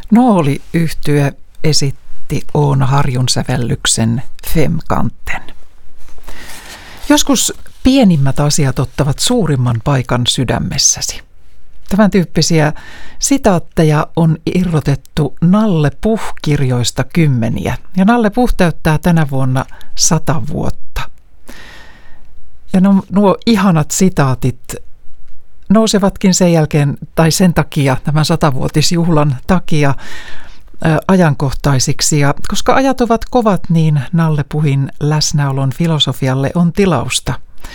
Nooli-yhtye esitti Oona Harjun sävellyksen Femkanten. Joskus pienimmät asiat ottavat suurimman paikan sydämessäsi. Tämän tyyppisiä sitaatteja on irrotettu Nalle Puh-kirjoista kymmeniä. Ja Nalle Puh täyttää tänä vuonna 100 vuotta. Ja nuo ihanat sitaatit nousevatkin sen jälkeen, tai sen takia, tämän 100-vuotisjuhlan takia, ajankohtaisiksi. Ja koska ajat ovat kovat, niin Nalle Puhin läsnäolon filosofialle on tilausta.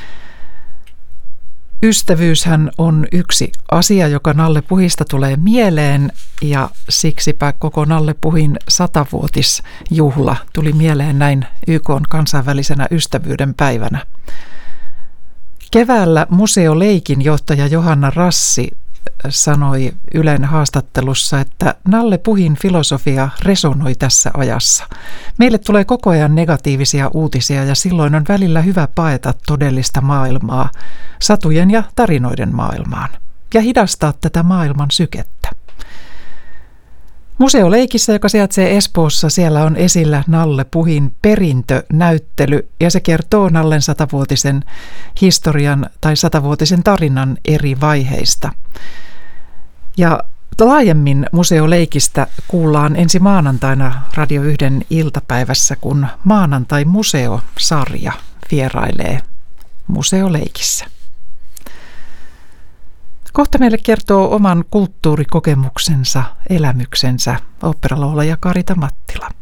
Ystävyyshän on yksi asia, joka Nalle Puhista tulee mieleen, ja siksipä koko Nalle Puhin 100-vuotisjuhla tuli mieleen näin YK:n kansainvälisenä ystävyyden päivänä. Keväällä Museoleikin johtaja Johanna Rassi sanoi Ylen haastattelussa, että Nalle Puhin filosofia resonoi tässä ajassa. Meille tulee koko ajan negatiivisia uutisia ja silloin on välillä hyvä paeta todellista maailmaa, satujen ja tarinoiden maailmaan, ja hidastaa tätä maailman sykettä. Museoleikissä, joka sijaitsee Espoossa, siellä on esillä Nalle Puhin perintönäyttely, ja se kertoo Nallen 100-vuotisen historian tai 100-vuotisen tarinan eri vaiheista. Ja laajemmin Museoleikistä kuullaan ensi maanantaina Radio 1 iltapäivässä, kun Maanantai-museo-sarja vierailee Museoleikissä. Kohta meille kertoo oman kulttuurikokemuksensa, elämyksensä oopperalaulaja Karita Mattila.